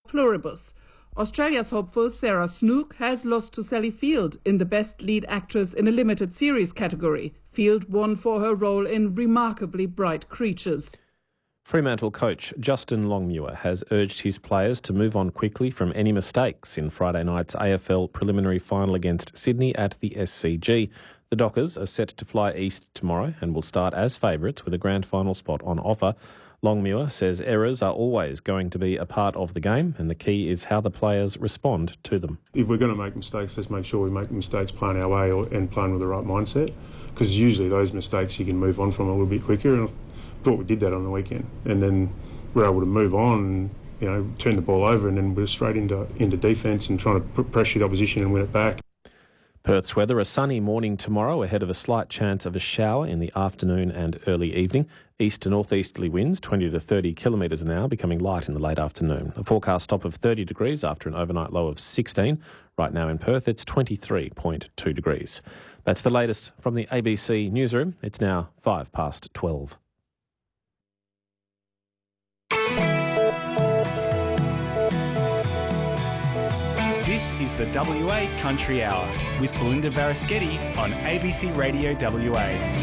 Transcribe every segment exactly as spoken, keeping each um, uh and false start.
pluribus. Australia's hopeful Sarah Snook has lost to Sally Field in the Best Lead Actress in a Limited Series category. Field won for her role in Remarkably Bright Creatures. Fremantle coach Justin Longmuir has urged his players to move on quickly from any mistakes in Friday night's A F L preliminary final against Sydney at the S C G. The Dockers are set to fly east tomorrow and will start as favourites with a grand final spot on offer. Longmuir says errors are always going to be a part of the game and the key is how the players respond to them. If we're going to make mistakes, let's make sure we make the mistakes playing our way or, and playing with the right mindset, because usually those mistakes you can move on from a little bit quicker, and I thought we did that on the weekend. And then we're able to move on and, you know, turn the ball over, and then we're straight into, into defence and trying to pressure the opposition and win it back. Perth's weather, a sunny morning tomorrow ahead of a slight chance of a shower in the afternoon and early evening. East to northeasterly winds twenty to thirty kilometres an hour, becoming light in the late afternoon. A forecast top of thirty degrees after an overnight low of sixteen. Right now in Perth, it's twenty-three point two degrees. That's the latest from the A B C newsroom. It's now five past twelve. This is the W A Country Hour with Belinda Varaschetti on A B C Radio W A.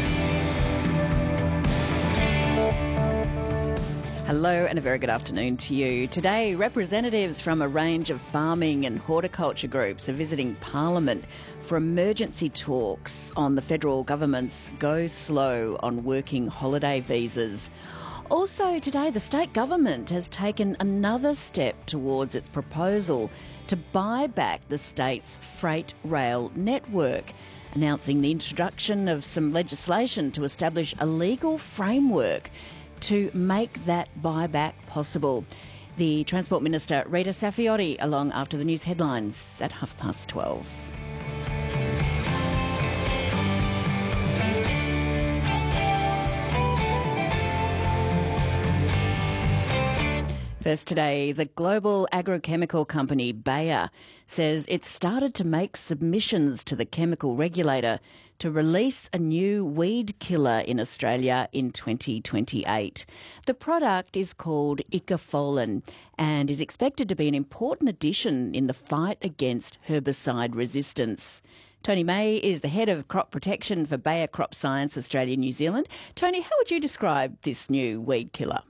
Hello and a very good afternoon to you. Today, representatives from a range of farming and horticulture groups are visiting Parliament for emergency talks on the federal government's go slow on working holiday visas. Also today, the state government has taken another step towards its proposal to buy back the state's freight rail network, announcing the introduction of some legislation to establish a legal framework to make that buyback possible. The Transport Minister, Rita Saffioti, along after the news headlines at half past twelve. First today, the global agrochemical company Bayer says it started to make submissions to the chemical regulator to release a new weed killer in Australia in twenty twenty-eight. The product is called Icafolin and is expected to be an important addition in the fight against herbicide resistance. Tony May is the head of crop protection for Bayer Crop Science Australia New Zealand. Tony, how would you describe this new weed killer?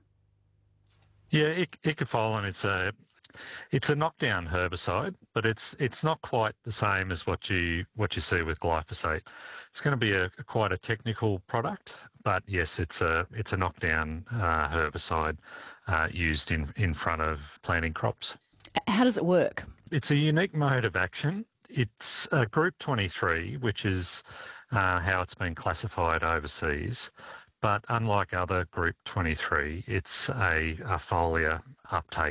Yeah, ic- Icafolin, it's a it's a knockdown herbicide, but it's it's not quite the same as what you what you see with glyphosate. It's going to be a, a quite a technical product, but yes, it's a it's a knockdown uh, herbicide uh, used in in front of planting crops. How does it work? It's a unique mode of action. It's a Group twenty-three, which is uh, how it's been classified overseas. But unlike other Group twenty-three, it's a, a foliar uptake.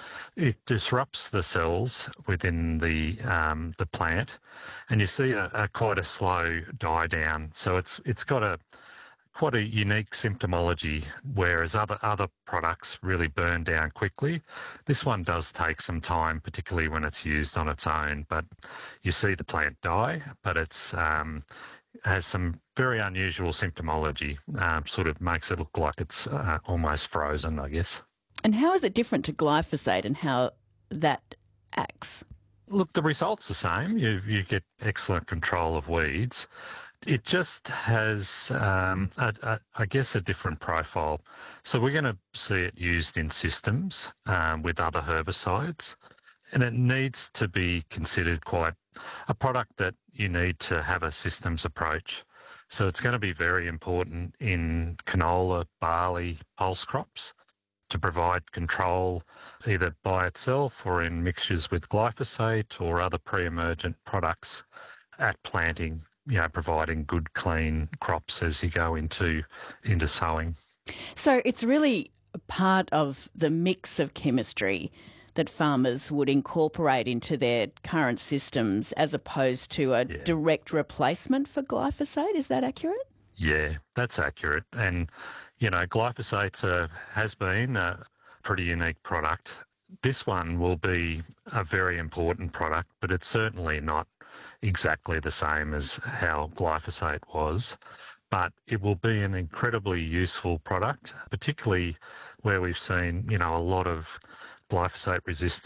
It disrupts the cells within the um, the plant, and you see a, a quite a slow die down. So it's it's got a quite a unique symptomology, whereas other other products really burn down quickly. This one does take some time, particularly when it's used on its own. But you see the plant die, but it's um, has some very unusual symptomology, um, sort of makes it look like it's uh, almost frozen, I guess. And how is it different to glyphosate and how that acts? Look, the result's the same. You, you get excellent control of weeds. It just has, um, a, a, I guess, a different profile. So we're going to see it used in systems um, with other herbicides, and it needs to be considered quite a product that you need to have a systems approach. So it's going to be very important in canola, barley, pulse crops to provide control either by itself or in mixtures with glyphosate or other pre-emergent products at planting, you know, providing good, clean crops as you go into into sowing. So it's really a part of the mix of chemistry that farmers would incorporate into their current systems as opposed to a yeah. direct replacement for glyphosate. Is that accurate? Yeah, that's accurate. And, you know, glyphosate uh, has been a pretty unique product. This one will be a very important product, but it's certainly not exactly the same as how glyphosate was. But it will be an incredibly useful product, particularly where we've seen, you know, a lot of glyphosate resistance